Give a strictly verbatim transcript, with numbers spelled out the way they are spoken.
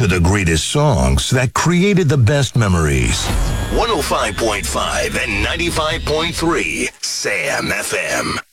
to the greatest songs that created the best memories. one oh five point five and ninety-five point three Sam F M.